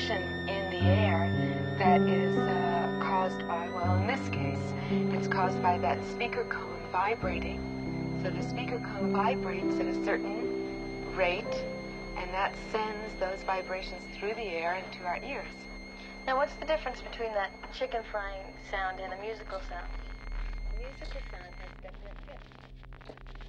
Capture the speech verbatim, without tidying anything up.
vibration in the air that is uh, caused by, well, in this case, it's caused by that speaker cone vibrating. So the speaker cone vibrates at a certain rate, and that sends those vibrations through the air into our ears. Now, what's the difference between that chicken frying sound and a musical sound? A musical sound has definite pitch.